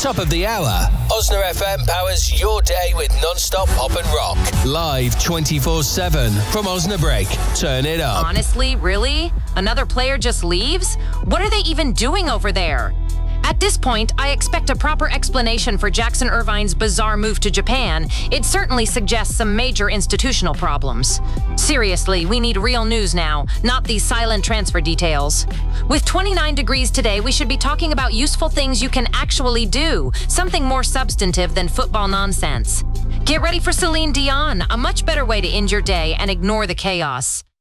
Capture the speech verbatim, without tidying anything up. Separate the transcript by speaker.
Speaker 1: Top of the hour, Osna F M powers your day with non-stop pop and rock. Live twenty-four seven from Osnabrück. Turn it up.
Speaker 2: Honestly, really? Another player just leaves? What are they even doing over there? At this point, I expect a proper explanation for Jackson Irvine's bizarre move to Japan. It certainly suggests some major institutional problems. Seriously, we need real news now, not these silent transfer details. With twenty-nine degrees today, we should be talking about useful things you can actually do, something more substantive than football nonsense. Get ready for Celine Dion, a much better way to end your day and ignore the chaos.